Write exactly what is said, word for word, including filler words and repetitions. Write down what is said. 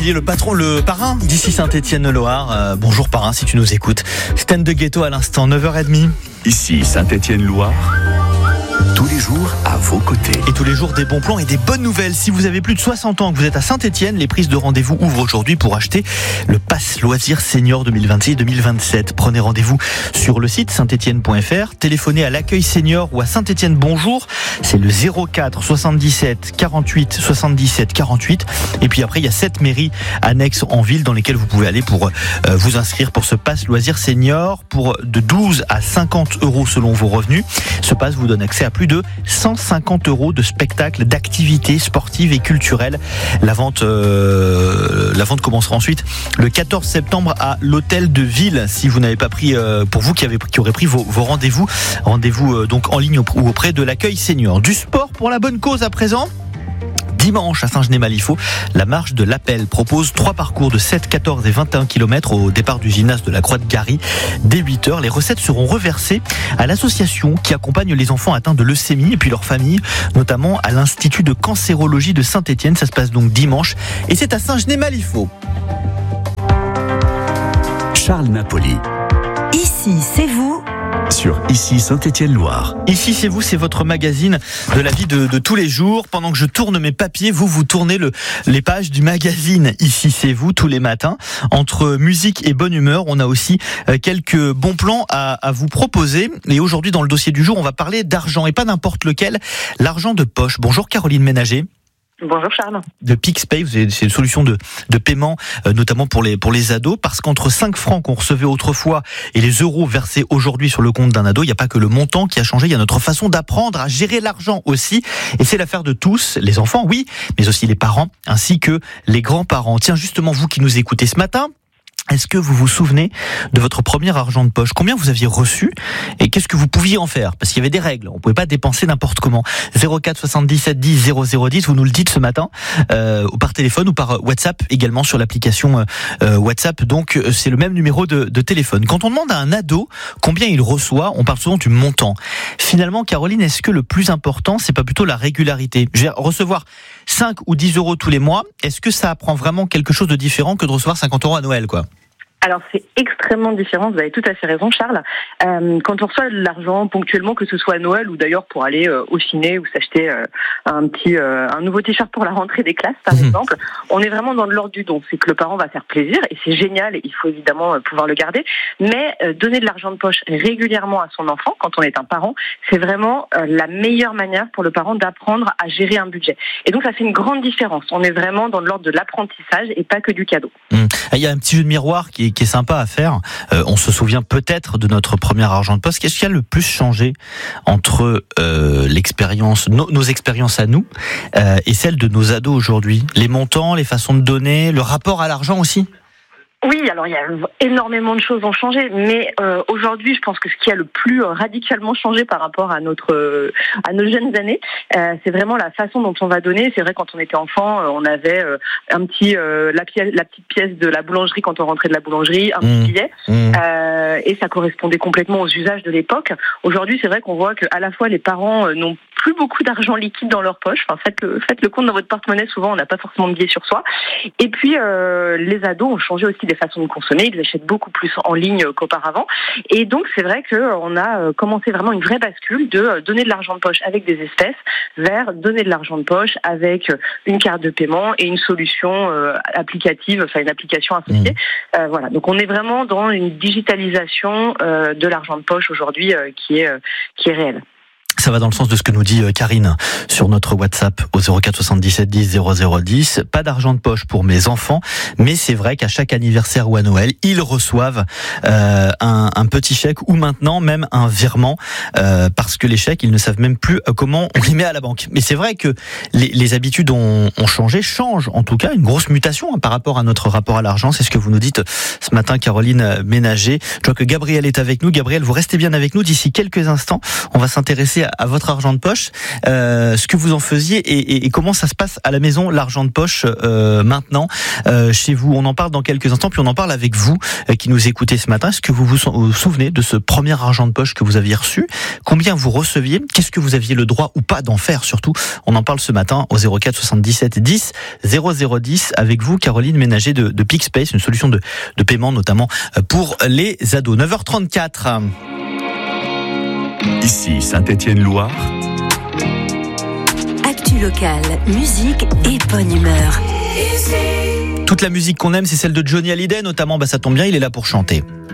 Olivier, le patron, le parrain d'ici Saint-Étienne-Loire. Euh, bonjour parrain, si tu nous écoutes. Stand de Ghetto à l'instant, neuf heures trente. Ici Saint-Étienne-Loire. Tous les jours à vos côtés. Et tous les jours des bons plans et des bonnes nouvelles. Si vous avez plus de soixante ans, que vous êtes à Saint-Étienne, les prises de rendez-vous ouvrent aujourd'hui pour acheter le Pass Loisirs Senior deux mille vingt-six deux mille vingt-sept. Prenez rendez-vous sur le site saint étienne point f r, téléphonez à l'accueil senior ou à Saint-Étienne Bonjour. C'est le zéro quatre soixante-dix-sept quarante-huit soixante-dix-sept quarante-huit. Et puis après, il y a sept mairies annexes en ville dans lesquelles vous pouvez aller pour euh, vous inscrire pour ce Pass Loisirs Senior pour de douze à cinquante euros selon vos revenus. Ce pass vous donne accès à plus de cent cinquante euros de spectacles, d'activités sportives et culturelles. La vente, euh, la vente commencera ensuite le quatorze septembre à l'hôtel de ville. Si vous n'avez pas pris, euh, pour vous qui avez qui aurez pris vos, vos rendez-vous, rendez-vous euh, donc en ligne ou auprès de l'accueil senior. Du sport pour la bonne cause à présent. Dimanche à Saint-Genis-Malifaux, la marche de l'Appel propose trois parcours de sept, quatorze et vingt et un kilomètres au départ du gymnase de la Croix de Gary. Dès huit heures, les recettes seront reversées à l'association qui accompagne les enfants atteints de leucémie et puis leurs familles, notamment à l'Institut de cancérologie de Saint-Étienne. Ça se passe donc dimanche et c'est à Saint-Genis-Malifaux. Charles Napoli. Ici, c'est vous. Sur Ici Saint-Étienne-Loire. Ici c'est vous, c'est votre magazine de la vie de, de tous les jours. Pendant que je tourne mes papiers, vous vous tournez le, les pages du magazine Ici c'est vous tous les matins. Entre musique et bonne humeur, on a aussi quelques bons plans à, à vous proposer. Et aujourd'hui dans le dossier du jour, on va parler d'argent et pas n'importe lequel, l'argent de poche. Bonjour Caroline Ménager. Bonjour Charles. De PixPay, c'est une solution de, de paiement, euh, notamment pour les, pour les ados, parce qu'entre cinq francs qu'on recevait autrefois et les euros versés aujourd'hui sur le compte d'un ado, il n'y a pas que le montant qui a changé, il y a notre façon d'apprendre à gérer l'argent aussi. Et c'est l'affaire de tous, les enfants, oui, mais aussi les parents, ainsi que les grands-parents. Tiens, justement, vous qui nous écoutez ce matin, est-ce que vous vous souvenez de votre premier argent de poche? Combien vous aviez reçu? Et qu'est-ce que vous pouviez en faire? Parce qu'il y avait des règles. On pouvait pas dépenser n'importe comment. zéro quatre soixante-dix-sept dix zéro zéro dix, vous nous le dites ce matin, euh, par téléphone ou par WhatsApp également sur l'application euh, WhatsApp. Donc, c'est le même numéro de, de téléphone. Quand on demande à un ado combien il reçoit, on parle souvent du montant. Finalement, Caroline, est-ce que le plus important, c'est pas plutôt la régularité? Je veux dire, recevoir cinq ou dix euros tous les mois, est-ce que ça apprend vraiment quelque chose de différent que de recevoir cinquante euros à Noël, quoi? Alors c'est extrêmement différent, vous avez tout à fait raison Charles. Euh, quand on reçoit de l'argent ponctuellement, que ce soit à Noël ou d'ailleurs pour aller euh, au ciné ou s'acheter euh, un petit euh, un nouveau t-shirt pour la rentrée des classes par mmh. exemple, on est vraiment dans l'ordre du don. C'est que le parent va faire plaisir et c'est génial et il faut évidemment euh, pouvoir le garder. Mais euh, donner de l'argent de poche régulièrement à son enfant quand on est un parent, c'est vraiment euh, la meilleure manière pour le parent d'apprendre à gérer un budget. Et donc ça fait une grande différence. On est vraiment dans l'ordre de l'apprentissage et pas que du cadeau. Mmh. Il y a un petit jeu de miroir qui est qui est sympa à faire. Euh, on se souvient peut-être de notre premier argent de poche. Qu'est-ce qui a le plus changé entre euh, l'expérience, no, nos expériences à nous euh, et celles de nos ados aujourd'hui? Les montants, les façons de donner, le rapport à l'argent aussi? Oui, alors il y a énormément de choses ont changé, mais euh, aujourd'hui, je pense que ce qui a le plus radicalement changé par rapport à notre euh, à nos jeunes années, euh, c'est vraiment la façon dont on va donner. C'est vrai, quand on était enfant, euh, on avait euh, un petit euh, la pièce, la petite pièce de la boulangerie quand on rentrait de la boulangerie, un petit billet, mmh. euh, et ça correspondait complètement aux usages de l'époque. Aujourd'hui, c'est vrai qu'on voit que à la fois les parents euh, n'ont plus beaucoup d'argent liquide dans leur poche. Enfin, faites le faites le compte dans votre porte-monnaie. Souvent, on n'a pas forcément de billets sur soi. Et puis, euh, les ados ont changé aussi des façons de consommer. Ils achètent beaucoup plus en ligne qu'auparavant. Et donc, c'est vrai qu'on a commencé vraiment une vraie bascule de donner de l'argent de poche avec des espèces vers donner de l'argent de poche avec une carte de paiement et une solution euh, applicative, enfin une application associée. Mmh. Euh, voilà. Donc, on est vraiment dans une digitalisation euh, de l'argent de poche aujourd'hui euh, qui est euh, qui est réelle. Ça va dans le sens de ce que nous dit Karine sur notre WhatsApp au zéro quatre soixante-dix-sept dix zéro zéro dix. Pas d'argent de poche pour mes enfants, mais c'est vrai qu'à chaque anniversaire ou à Noël, ils reçoivent euh, un, un petit chèque ou maintenant même un virement euh, parce que les chèques, ils ne savent même plus comment on les met à la banque. Mais c'est vrai que les, les habitudes ont, ont changé, changent en tout cas, une grosse mutation hein, par rapport à notre rapport à l'argent. C'est ce que vous nous dites ce matin, Caroline Ménager. Je vois que Gabriel est avec nous. Gabriel, vous restez bien avec nous. D'ici quelques instants, on va s'intéresser à votre argent de poche, euh, ce que vous en faisiez et, et, et comment ça se passe à la maison, l'argent de poche euh, maintenant euh, chez vous. On en parle dans quelques instants, puis on en parle avec vous euh, qui nous écoutez ce matin. Est-ce que vous vous, vous souvenez de ce premier argent de poche que vous aviez reçu? Combien vous receviez? Qu'est-ce que vous aviez le droit ou pas d'en faire surtout? On en parle ce matin au zéro quatre soixante-dix-sept dix zéro zéro dix avec vous, Caroline Ménager de, de PicSpace, une solution de, de paiement notamment pour les ados. neuf heures trente-quatre. Ici Saint-Étienne-Loire. Actu locale, musique et bonne humeur. Toute la musique qu'on aime, c'est celle de Johnny Hallyday, notamment, bah ça tombe bien, il est là pour chanter.